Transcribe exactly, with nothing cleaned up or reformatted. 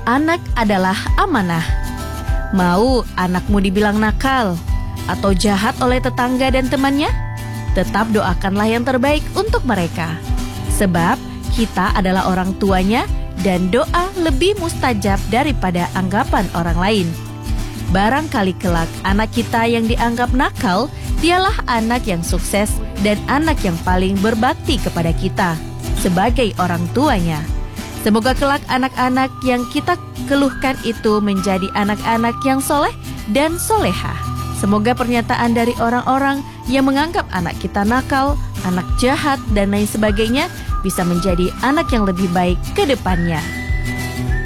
Anak adalah amanah. Mau anakmu dibilang nakal atau jahat oleh tetangga dan temannya? Tetap doakanlah yang terbaik untuk mereka. Sebab kita adalah orang tuanya dan doa lebih mustajab daripada anggapan orang lain. Barangkali kelak anak kita yang dianggap nakal, dialah anak yang sukses dan anak yang paling berbakti kepada kita sebagai orang tuanya. Semoga kelak anak-anak yang kita keluhkan itu menjadi anak-anak yang soleh dan solehah. Semoga pernyataan dari orang-orang yang menganggap anak kita nakal, anak jahat, dan lain sebagainya bisa menjadi anak yang lebih baik ke depannya.